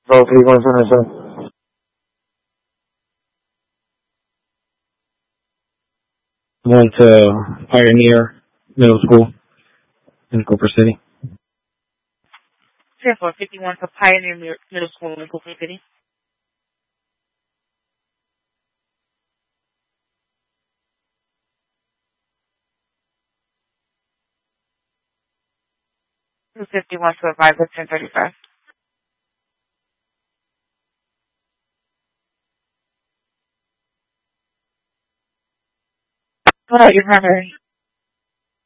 Vote 3177. Going to Pioneer Middle School in Cooper City. 10-4, 51 for Pioneer Middle School in Cooper City. 251 to Advisor 1035. What are your primary?